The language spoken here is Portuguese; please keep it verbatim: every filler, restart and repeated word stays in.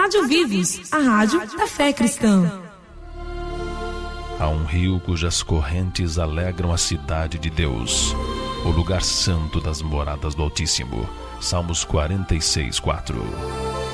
Rádio Vivos, a rádio da fé cristã. Há um rio cujas correntes alegram a cidade de Deus, o lugar santo das moradas do Altíssimo. Salmos quarenta e seis, quatro.